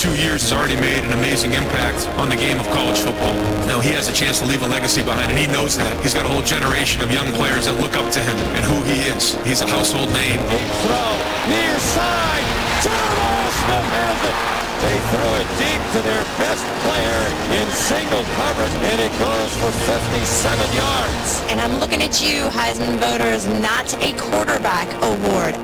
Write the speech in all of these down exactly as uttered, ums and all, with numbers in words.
two years has already made an amazing impact on the game of college football. Now he has a chance to leave a legacy behind, and he knows that. He's got a whole generation of young players that look up to him and who he is. He's a household name. Big throw, near side, Jeremiah Smith has it. They throw it deep to their best player in single coverage, and it goes for fifty-seven yards. And I'm looking at you, Heisman voters, not a quarterback award.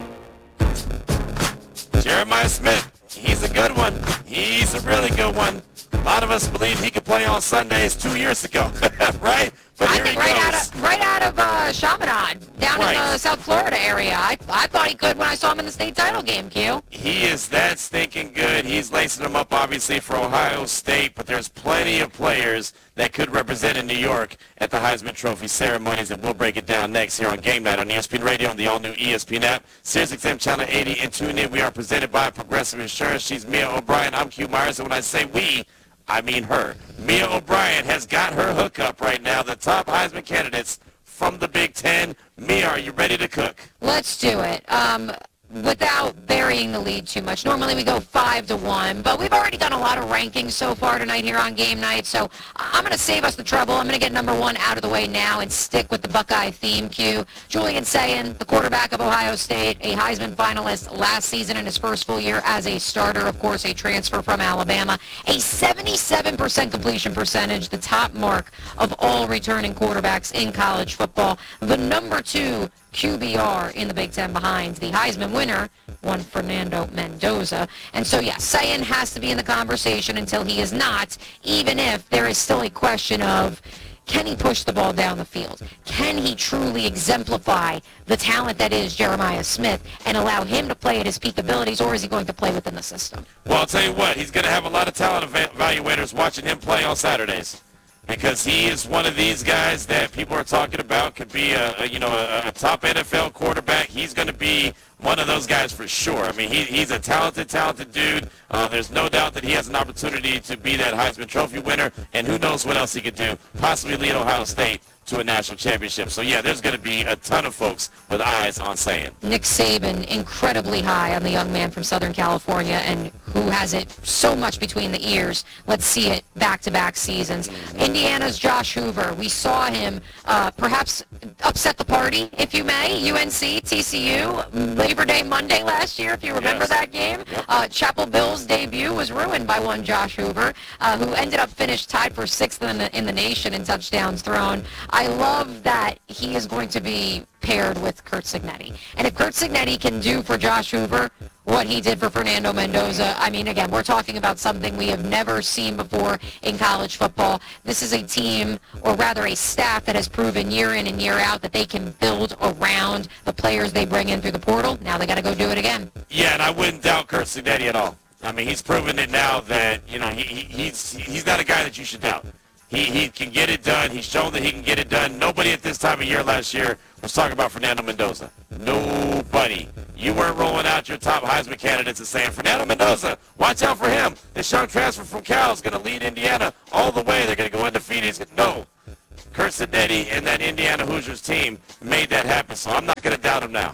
Jeremiah Smith, he's a good one. He's a really good one. A lot of us believe he could play on Sundays two years ago, right? But I here think he right goes. out of right out of uh, Chaminade, down Right. in the South Florida area. I I thought he could when I saw him in the state title game, Q. He is that stinking good. He's lacing them up, obviously, for Ohio State, but there's plenty of players that could represent in New York at the Heisman Trophy ceremonies, and we'll break it down next here on Game Night on E S P N Radio and the all-new E S P N app, SiriusXM Channel eighty, and tune in. We are presented by Progressive Insurance. She's Mia O'Brien. I'm Q Myers, and when I say we, I mean her. Mia O'Brien has got her hookup right now. The top Heisman candidates from the Big Ten. Mia, are you ready to cook? Let's do it. Um, without burying the lead too much. Normally we go five to one, but we've already done a lot of rankings so far tonight here on Game Night, so I'm going to save us the trouble. I'm going to get number one out of the way now and stick with the Buckeye theme cue. Julian Sayin, the quarterback of Ohio State, a Heisman finalist last season in his first full year as a starter, of course, a transfer from Alabama, a seventy-seven percent completion percentage, the top mark of all returning quarterbacks in college football, the number two Q B R in the Big Ten behind the Heisman winner, one Fernando Mendoza. And so, yes, Sayin has to be in the conversation until he is not, even if there is still a question of, can he push the ball down the field? Can he truly exemplify the talent that is Jeremiah Smith and allow him to play at his peak abilities, or is he going to play within the system? Well, I'll tell you what, he's going to have a lot of talent eva- evaluators watching him play on Saturdays, because he is one of these guys that people are talking about could be a, a you know a, a top N F L quarterback. He's going to be one of those guys for sure. I mean, he, he's a talented, talented dude. Uh, there's no doubt that he has an opportunity to be that Heisman Trophy winner, and who knows what else he could do, possibly lead Ohio State to a national championship. So, yeah, there's going to be a ton of folks with eyes on Sayin. Nick Saban, incredibly high on the young man from Southern California, and who has it so much between the ears. Let's see it back-to-back seasons. Indiana's Josh Hoover, we saw him uh, perhaps upset the party, if you may. U N C, T C U, Labor Day Monday last year, if you remember Yes. that game. Yep. Uh, Chapel Bill's debut was ruined by one Josh Hoover, uh, who ended up finished tied for sixth in the, in the nation in touchdowns thrown. I love that he is going to be paired with Curt Cignetti. And if Curt Cignetti can do for Josh Hoover what he did for Fernando Mendoza, I mean, again, we're talking about something we have never seen before in college football. This is a team, or rather a staff, that has proven year in and year out that they can build around the players they bring in through the portal. Now they got to go do it again. Yeah, and I wouldn't doubt Curt Cignetti at all. I mean, he's proven it now that, you know, he, he, he's he's not a guy that you should doubt. He he can get it done. He's shown that he can get it done. Nobody at this time of year last year was talking about Fernando Mendoza. Nobody. You weren't rolling out your top Heisman candidates and saying, Fernando Mendoza, watch out for him. This young transfer from Cal is going to lead Indiana all the way. They're going to go undefeated. He's gonna, no. Curt Cignetti and that Indiana Hoosiers team made that happen, so I'm not going to doubt him now.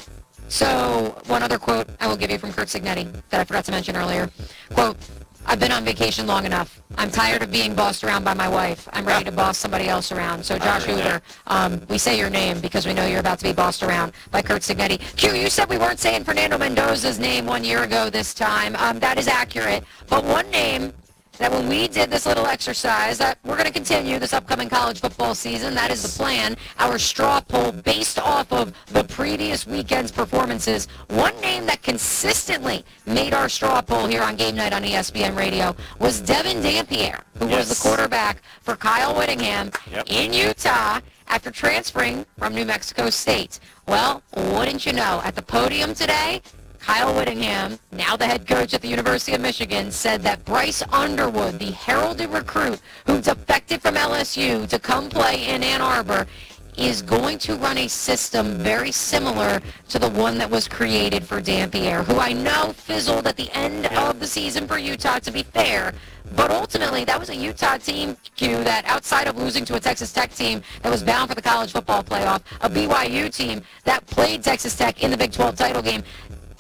So, one other quote I will give you from Curt Cignetti that I forgot to mention earlier. Quote, I've been on vacation long enough. I'm tired of being bossed around by my wife. I'm ready to boss somebody else around. So, Josh Hoover, um, we say your name because we know you're about to be bossed around by Curt Cignetti. Q, you said we weren't saying Fernando Mendoza's name one year ago this time. Um, that is accurate. But one name that when we did this little exercise that we're going to continue this upcoming college football season, that is the plan, our straw poll based off of the previous weekend's performances, one name that consistently made our straw poll here on Game Night on E S P N Radio was Devin Dampier, who Yes. was the quarterback for Kyle Whittingham Yep. in Utah after transferring from New Mexico State. Well, wouldn't you know, at the podium today, Kyle Whittingham, now the head coach at the University of Michigan, said that Bryce Underwood, the heralded recruit who defected from L S U to come play in Ann Arbor, is going to run a system very similar to the one that was created for Dampier, who I know fizzled at the end of the season for Utah, to be fair. But ultimately, that was a Utah team, Q, that outside of losing to a Texas Tech team that was bound for the college football playoff, a B Y U team that played Texas Tech in the Big twelve title game,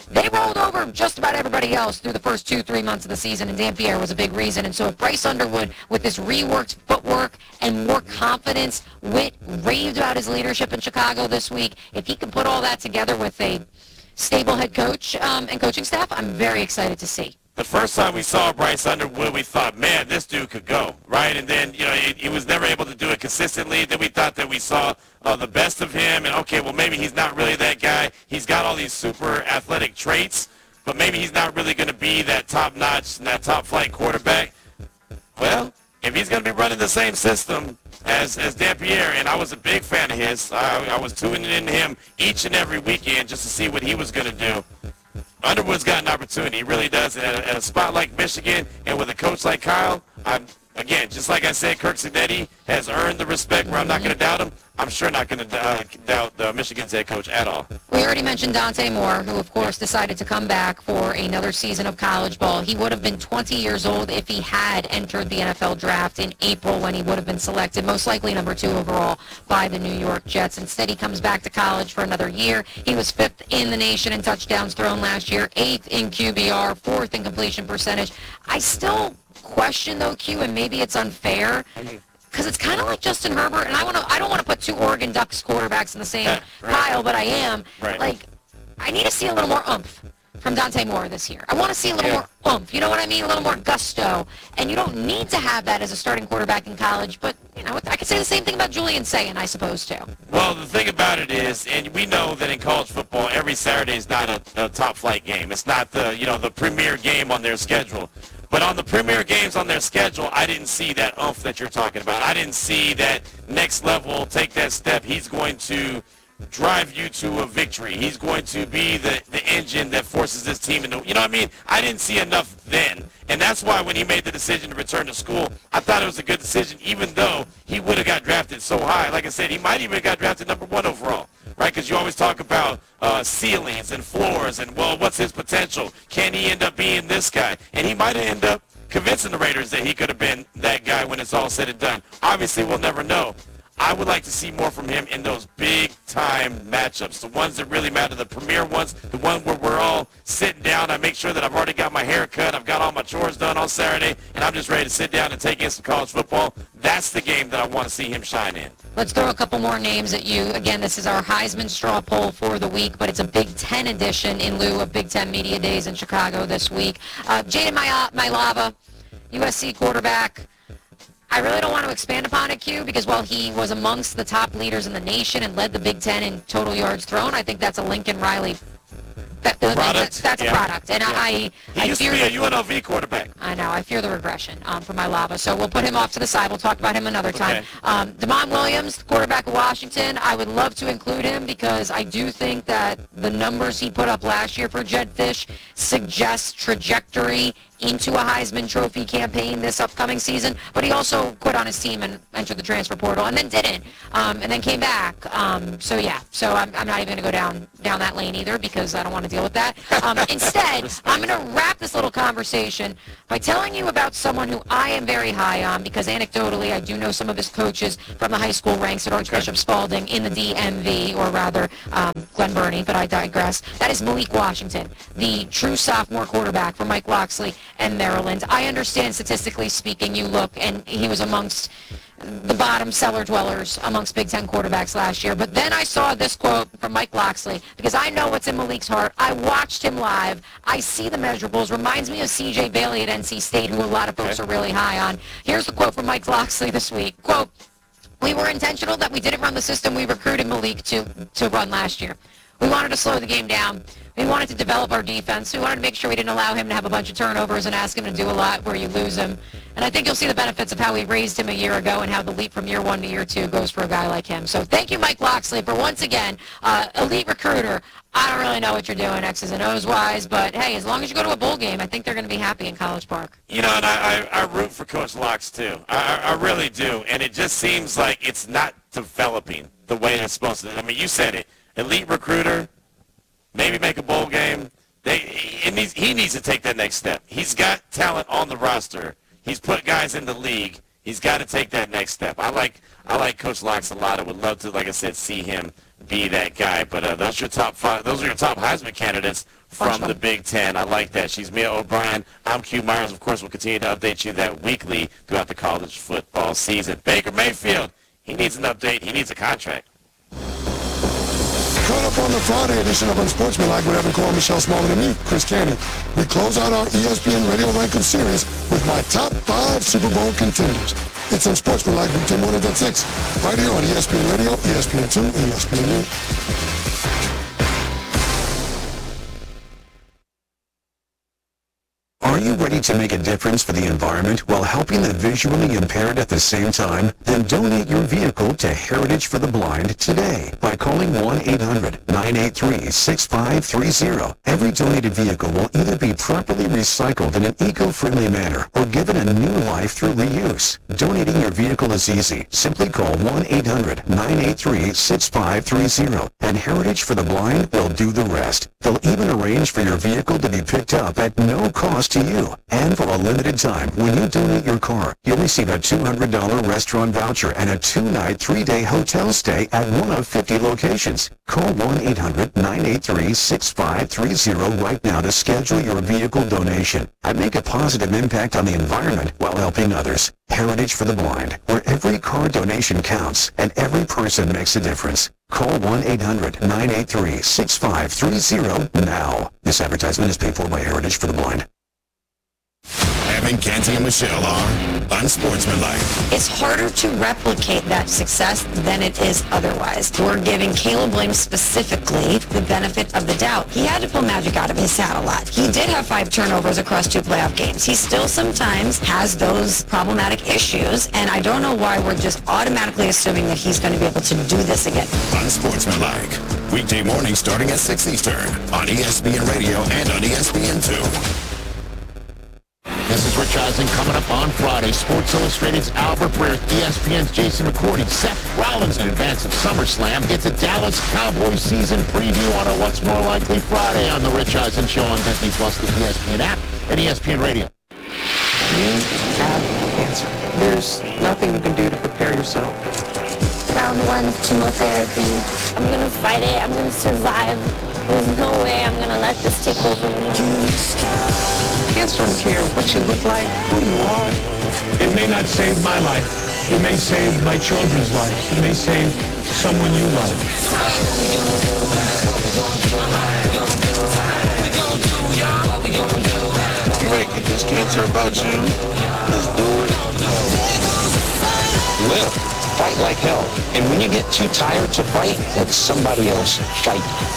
they rolled over just about everybody else through the first two, three months of the season, and Dampierre was a big reason. And so if Bryce Underwood, with this reworked footwork and more confidence, Witt raved about his leadership in Chicago this week, if he can put all that together with a stable head coach um, and coaching staff, I'm very excited to see. The first time we saw Bryce Underwood, we thought, man, this dude could go, right? And then, you know, he, he was never able to do it consistently. Then we thought that we saw uh, the best of him, and okay, well, maybe he's not really that guy. He's got all these super athletic traits, but maybe he's not really going to be that top-notch and that top-flight quarterback. Well, if he's going to be running the same system as, as Dampierre, and I was a big fan of his, I, I was tuning in to him each and every weekend just to see what he was going to do. Underwood's got an opportunity. He really does. And at a, at a spot like Michigan and with a coach like Kyle, I'm, again, just like I said, Kirk Cignetti has earned the respect where I'm not going to doubt him. I'm sure not going to uh, doubt uh, Michigan's head coach at all. We already mentioned Dante Moore, who, of course, decided to come back for another season of college ball. He would have been twenty years old if he had entered the N F L draft in April, when he would have been selected, most likely number two overall, by the New York Jets. Instead, he comes back to college for another year. He was fifth in the nation in touchdowns thrown last year, eighth in Q B R, fourth in completion percentage. I still question, though, Q, and maybe it's unfair, because it's kind of like Justin Herbert, and I want to. I don't want to put two Oregon Ducks quarterbacks in the same right. pile, but I am. Right. Like, I need to see a little more oomph from Dante Moore this year. I want to see a little Yeah. more oomph. You know what I mean? A little more gusto. And you don't need to have that as a starting quarterback in college, but, you know, I could say the same thing about Julian Sayin, I suppose, too. Well, the thing about it is, and we know that in college football, every Saturday is not a, a top-flight game. It's not the, you know, the premier game on their schedule. But on the premier games on their schedule, I didn't see that oomph that you're talking about. I didn't see that next level, take that step. He's going to drive you to a victory. He's going to be the, the engine that forces this team into, you know what I mean? I didn't see enough then. And that's why when he made the decision to return to school, I thought it was a good decision, even though he would have got drafted so high. Like I said, he might even have got drafted number one overall, right? Because you always talk about uh, ceilings and floors and, well, what's his potential? Can he end up being this guy? And he might have ended up convincing the Raiders that he could have been that guy when it's all said and done. Obviously, we'll never know. I would like to see more from him in those big-time matchups, the ones that really matter, the premier ones, the one where we're all sitting down. I make sure that I've already got my hair cut, I've got all my chores done on Saturday, and I'm just ready to sit down and take in some college football. That's the game that I want to see him shine in. Let's throw a couple more names at you. Again, this is our Heisman straw poll for the week, but it's a Big Ten edition in lieu of Big Ten Media Days in Chicago this week. Uh, Jaden Mailava, U S C quarterback. I really don't want to expand upon it, Q, because while he was amongst the top leaders in the nation and led the Big Ten in total yards thrown, I think that's a Lincoln Riley that, that, Product. That's Yeah. a product. And Yeah. I, He I used fear to be a that- U N L V quarterback. I know. I fear the regression um, for Mailava. So we'll put him off to the side. We'll talk about him another time. Okay. Um, Damon Williams, quarterback of Washington, I would love to include him because I do think that the numbers he put up last year for Jedd Fisch suggests trajectory into a Heisman Trophy campaign this upcoming season, but he also quit on his team and entered the transfer portal and then didn't, um, and then came back. Um, so yeah, so I'm, I'm not even going to go down down that lane either because I don't want to deal with that. Um, instead, I'm going to wrap this little conversation by telling you about someone who I am very high on because anecdotally I do know some of his coaches from the high school ranks at Archbishop Spalding in the D M V, or rather um, Glen Burnie, but I digress. That is Malik Washington, the true sophomore quarterback for Mike Locksley and Maryland. I understand, statistically speaking, you look, and he was amongst the bottom cellar dwellers amongst Big Ten quarterbacks last year. But then I saw this quote from Mike Locksley, because I know what's in Malik's heart. I watched him live. I see the measurables. Reminds me of C J Bailey at N C State, who a lot of folks are really high on. Here's the quote from Mike Locksley this week. Quote, "We were intentional that we didn't run the system we recruited Malik to, to run last year. We wanted to slow the game down. We wanted to develop our defense. We wanted to make sure we didn't allow him to have a bunch of turnovers and ask him to do a lot where you lose him. And I think you'll see the benefits of how we raised him a year ago and how the leap from year one to year two goes for a guy like him." So thank you, Mike Locksley, for once again, uh, elite recruiter. I don't really know what you're doing X's and O's wise, but hey, as long as you go to a bowl game, I think they're going to be happy in College Park. You know, and I, I, I root for Coach Locks, too. I, I really do. And it just seems like it's not developing the way it's supposed to. I mean, you said it. Elite recruiter, maybe make a bowl game. They, it needs, he needs to take that next step. He's got talent on the roster. He's put guys in the league. He's got to take that next step. I like I like Coach Locks a lot. I would love to, like I said, see him be that guy. But uh, those are your top five. Those are your top Heisman candidates from the Big Ten. I like that. She's Mia O'Brien. I'm Q Myers. Of course, we'll continue to update you that weekly throughout the college football season. Baker Mayfield, he needs an update. He needs a contract. Caught up on the Friday edition of Unsportsmanlike with Evan Cole, Michelle Smallman, and me, Chris Cannon. We close out our E S P N Radio Ranking Series with my top five Super Bowl contenders. It's Unsportsmanlike weekday mornings at six, right here on E S P N Radio, E S P N two, and E S P N U. Are you ready to make a difference for the environment while helping the visually impaired at the same time? Then donate your vehicle to Heritage for the Blind today by calling one eight hundred nine eight three six five three zero. Every donated vehicle will either be properly recycled in an eco-friendly manner or given a new life through reuse. Donating your vehicle is easy. Simply call one eight hundred nine eight three six five three zero and Heritage for the Blind will do the rest. They'll even arrange for your vehicle to be picked up at no cost to you. And for a limited time, when you donate your car, you'll receive a two hundred dollars restaurant voucher and a two-night, three-day hotel stay at one of fifty locations. Call one eight hundred nine eight three six five three zero right now to schedule your vehicle donation and make a positive impact on the environment while helping others. Heritage for the Blind, where every car donation counts and every person makes a difference. Call one eight hundred nine eight three six five three zero now. This advertisement is paid for by Heritage for the Blind. Evan, Canty, and Michelle are Unsportsmanlike. It's harder to replicate that success than it is otherwise. We're giving Caleb Williams specifically the benefit of the doubt. He had to pull magic out of his hat a lot. He did have five turnovers across two playoff games. He still sometimes has those problematic issues, and I don't know why we're just automatically assuming that he's going to be able to do this again. Unsportsmanlike. Weekday mornings starting at six Eastern on E S P N Radio and on E S P N two. This is Rich Eisen coming up on Friday. Sports Illustrated's Albert Breer, E S P N's Jason McCourty, Seth Rollins in advance of SummerSlam. It's a Dallas Cowboys season preview on a What's More Likely Friday on the Rich Eisen Show on Disney Plus, the E S P N app, and E S P N Radio. You have cancer. There's nothing you can do to prepare yourself. Round one, chemotherapy. I'm going to fight it. I'm going to survive. There's no way I'm going to let this take over me. Cancer don't care what you look like, who you are. It may not save my life. It may save my children's lives. It may save someone you love. You ready to get this cancer about you? Let's do it. Live. Fight like hell. And when you get too tired to fight, let somebody else fight.